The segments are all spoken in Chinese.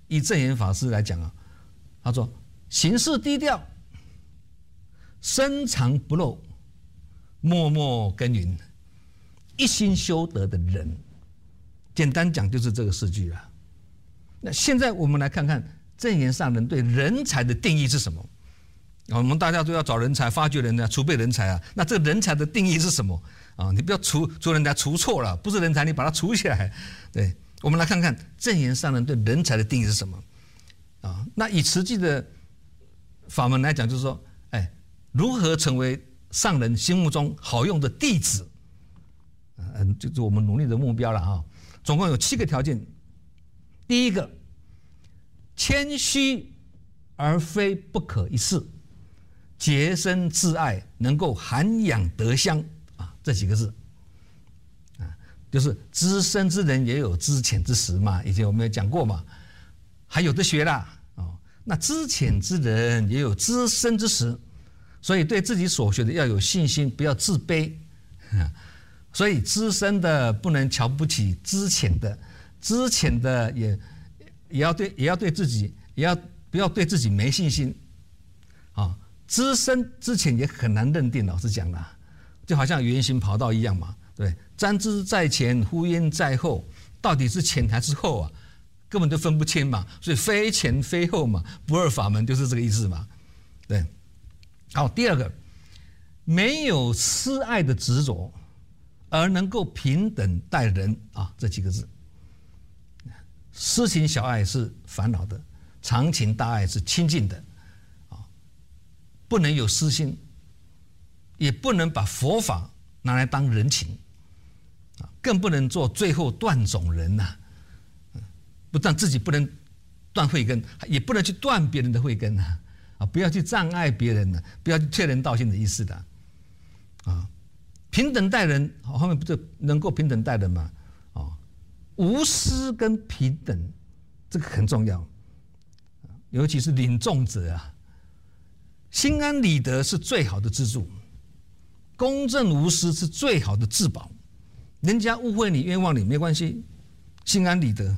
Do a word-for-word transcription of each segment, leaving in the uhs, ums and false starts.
以证严法师来讲啊，他说行事低调，深藏不露，默默耕耘，一心修德的人，简单讲就是这个四句了。那现在我们来看看证严上人对人才的定义是什么？我们大家都要找人才、发掘人才、储备人才啊。那这个人才的定义是什么啊？你不要除除人家除错了，不是人才，你把它除起来。对，我们来看看证严上人对人才的定义是什么啊？那以实际的法门来讲，就是说，哎，如何成为上人心目中好用的弟子？嗯，就是我们努力的目标了啊。总共有七个条件。第一个，谦虚而非不可一世，洁身自爱，能够涵养德香啊，这几个字啊，就是知深之人也有知浅之时嘛，以前我们也讲过嘛，还有的学啦哦。那知浅之人也有知深之时，所以对自己所学的要有信心，不要自卑。所以知深的不能瞧不起知浅的，知浅的也也要对也要对自己也要不要对自己没信心啊。知深知浅也很难认定，老实讲啦，就好像圆形跑道一样嘛，对，沾之在前，呼烟在后，到底是前还是后啊？根本就分不清嘛，所以非前非后嘛，不二法门就是这个意思嘛，对。好，第二个，没有私爱的执着，而能够平等待人啊，这几个字。私情小爱是烦恼的，常情大爱是清净的，啊，不能有私心，也不能把佛法拿来当人情，啊，更不能做最后断种人呐，啊，不但自己不能断慧根，也不能去断别人的慧根呐，啊，不要去障碍别人呢，不要去退人道心的意思的，啊。平等待人，后面不就能够平等待人吗？哦，无私跟平等，这个很重要，尤其是领众者啊，心安理得是最好的支柱，公正无私是最好的至宝。人家误会你、冤枉你没关系，心安理得，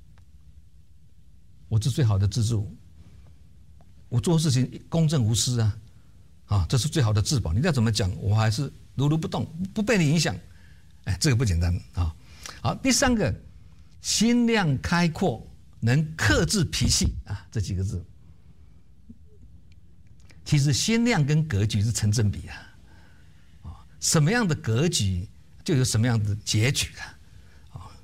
我是最好的支柱。我做事情公正无私啊，啊，这是最好的至宝。你再怎么讲，我还是如如不动，不被你影响，哎，这个不简单啊。好，第三个，心量开阔，能克制脾气啊，这几个字。其实心量跟格局是成正比啊，啊，什么样的格局就有什么样的结局啊，啊。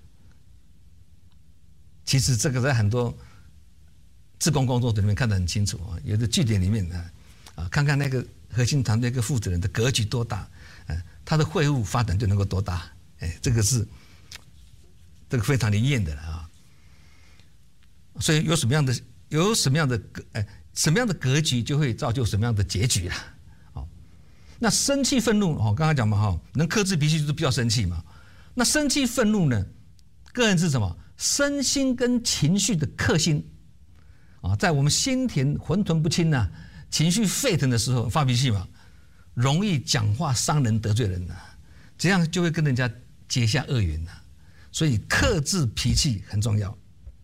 其实这个在很多志工工作者里面看得很清楚啊，有的据点里面呢，啊，看看那个核心团队一个负责人的格局多大。他的会务发展就能够多大？哎，这个是这个非常灵验的了啊。所以有什么样的有什么样的格哎什么样的格局，就会造就什么样的结局啦。好，那生气愤怒哦，刚刚讲嘛哈，能克制脾气就是不要生气嘛。那生气愤怒呢，个人是什么？身心跟情绪的克星啊，在我们心田混沌不清啊，情绪沸腾的时候发脾气嘛。容易讲话伤人得罪人呐、啊，这样就会跟人家结下恶缘呐、啊。所以克制脾气很重要。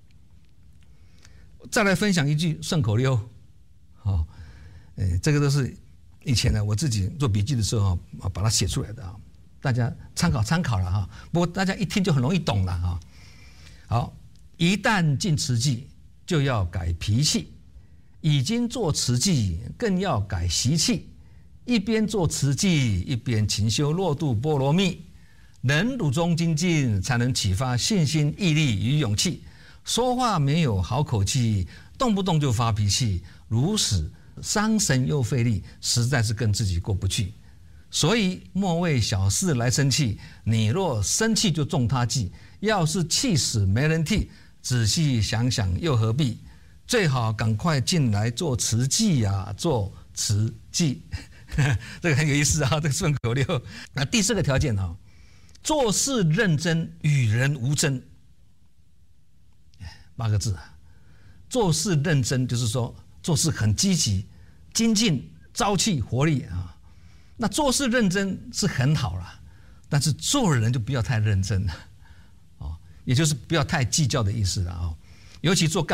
再来分享一句顺口溜，哦，呃，这个都是以前呢我自己做笔记的时候啊，把它写出来的啊，大家参考参考了哈。不过大家一听就很容易懂了啊。好，一旦进慈济，就要改脾气；已经做慈济，更要改习气。一边做慈济，一边勤修落度波罗蜜，能辱中精进，才能启发信心、毅力与勇气。说话没有好口气，动不动就发脾气，如此伤神又费力，实在是跟自己过不去。所以莫为小事来生气，你若生气就中他计，要是气死没人替，仔细想想又何必？最好赶快进来做慈济呀，做慈济。这个很有意思啊，这个顺口溜。那第四个条件啊，做事认真，与人无争。八个字啊，做事认真就是说做事很积极、精进、朝气、活力啊。那做事认真是很好啦，但是做人就不要太认真了，哦，也就是不要太计较的意思了啊。尤其做干